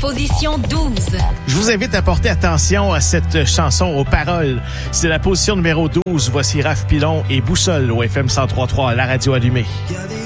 Position 12. Je vous invite à porter attention à cette chanson aux paroles. C'est la position numéro 12. Voici Raph Pilon et Boussole au FM 103.3, la radio allumée.